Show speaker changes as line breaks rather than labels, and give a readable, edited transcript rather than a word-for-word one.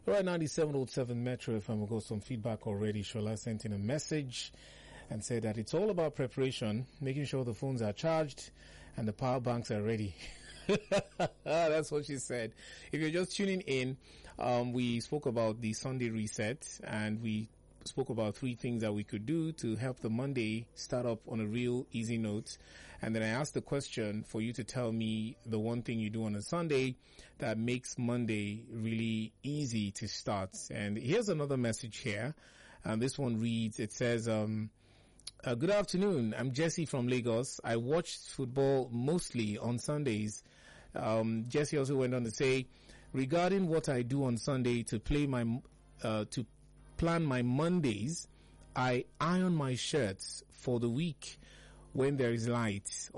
Right now, the 707 Metro FM. We got some feedback already. Shola sent in a message and said that it's all about preparation, making sure the phones are charged and the power banks are ready. That's what she said. If you're just tuning in, we spoke about the Sunday reset, and we spoke about 3 things that we could do to help the Monday start up on a real easy note. And then I asked the question for you to tell me the one thing you do on a Sunday that makes Monday really easy to start. And here's another message here. This one reads, it says, good afternoon. I'm Jesse from Lagos. I watched football mostly on Sundays. Jesse also went on to say, regarding what I do on Sunday to plan my Mondays, I iron my shirts for the week when there is light.